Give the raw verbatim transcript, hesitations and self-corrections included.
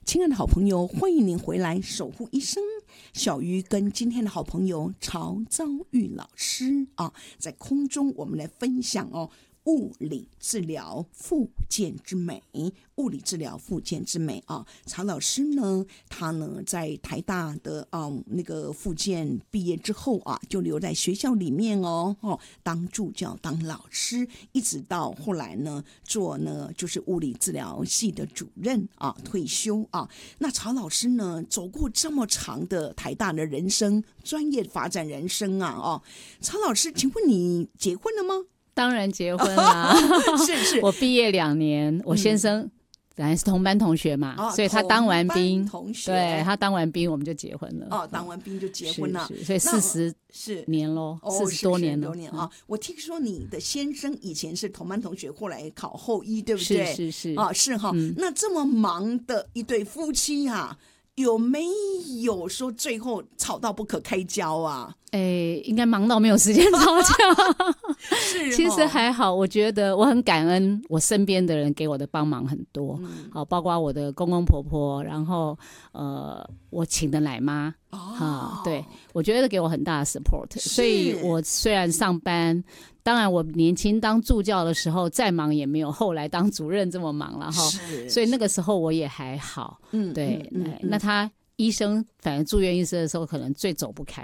亲爱的好朋友，欢迎您回来守护一生。小鱼跟今天的好朋友曹昭玉老师啊，在空中我们来分享哦。物理治疗复健之美，物理治疗复健之美啊！曹老师呢，他呢在台大的嗯那个复健毕业之后啊，就留在学校里面哦哦，当助教、当老师，一直到后来呢做呢就是物理治疗系的主任啊，退休啊。那曹老师呢，走过这么长的台大的人生，专业发展人生啊哦，曹老师，请问你结婚了吗？ 当然结婚啦是是， 我毕业两年，我先生当然是同班同学嘛， 哦、 所以他当完兵， 同学对他当完兵我们就结婚了。 哦，当完兵就结婚了， 是是所以四十是年咯，四十、 哦、 多年了。 多年啊、嗯！我听说你的先生以前是同班同学，后来考后医，对不对？ 是是是啊、哦，是哈、 嗯。 那这么忙的一对夫妻啊，有没有说最后吵到不可开交啊？ 诶，应该忙到没有时间吵架。 是、哦， 其实还好，我觉得我很感恩我身边的人给我的帮忙很多， 嗯、 好，包括我的公公婆婆，然后呃，我请的奶妈， 哦、 啊，对，我觉得给我很大的 support， 所以我虽然上班，当然我年轻当助教的时候再忙也没有后来当主任这么忙了哈，所以那个时候我也还好， 嗯， 对， 嗯嗯嗯、 那他医生反正住院医生的时候可能最走不开。